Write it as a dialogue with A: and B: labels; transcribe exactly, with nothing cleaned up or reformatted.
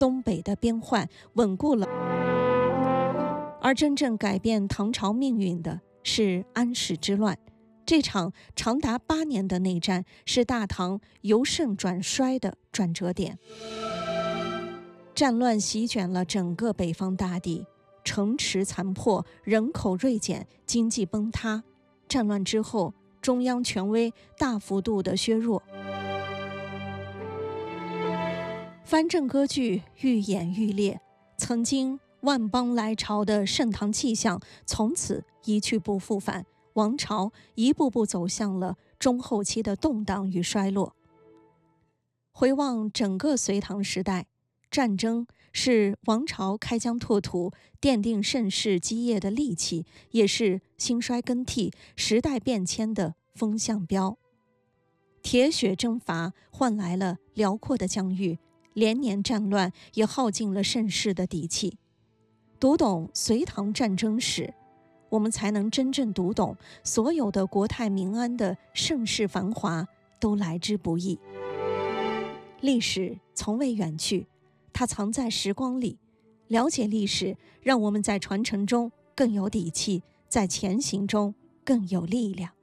A: 东北的边患，稳固了。而真正改变唐朝命运的是安史之乱。这场长达八年的内战是大唐由盛转衰的转折点。战乱席卷了整个北方大地，城池残破，人口锐减，经济崩塌。战乱之后，中央权威大幅度的削弱，藩镇割据愈演愈烈，曾经万邦来朝的盛唐气象从此一去不复返，王朝一步步走向了中后期的动荡与衰落。回望整个隋唐时代，战争是王朝开疆拓土、奠定盛世基业的利器，也是兴衰更替、时代变迁的风向标。铁血征伐换来了辽阔的疆域，连年战乱也耗尽了盛世的底气。读懂隋唐战争史，我们才能真正读懂所有的国泰民安的盛世繁华都来之不易。历史从未远去，它藏在时光里。了解历史，让我们在传承中更有底气，在前行中更有力量。